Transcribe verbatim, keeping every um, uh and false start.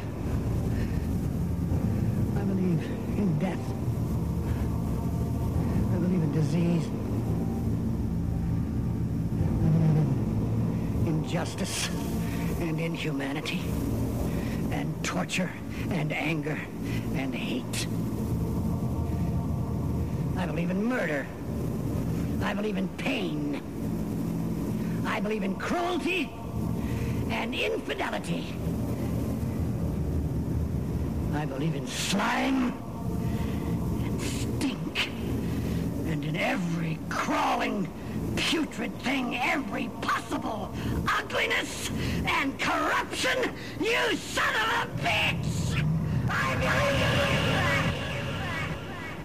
I believe in death. I believe in disease. I believe in injustice and inhumanity and torture and anger and hate. I believe in murder. I believe in pain. I believe in cruelty and infidelity. I believe in slime and stink and in every crawling, putrid thing, every possible ugliness and corruption, you son of a bitch! I believe in that!